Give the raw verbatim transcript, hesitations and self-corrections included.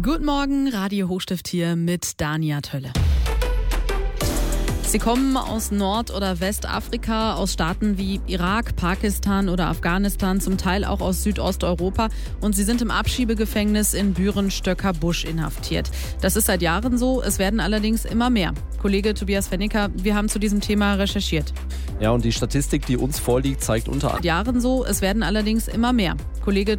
Guten Morgen, Radio Hochstift hier mit Dania Tölle. Sie kommen aus Nord- oder Westafrika, aus Staaten wie Irak, Pakistan oder Afghanistan, zum Teil auch aus Südosteuropa, und sie sind im Abschiebegefängnis in Büren-Stöcker-Busch inhaftiert. Das ist seit Jahren so, es werden allerdings immer mehr. Kollege Tobias Fennicker, wir haben zu diesem Thema recherchiert. Ja, und die Statistik, die uns vorliegt, zeigt unter anderem Seit Jahren so, es werden allerdings immer mehr. Kollege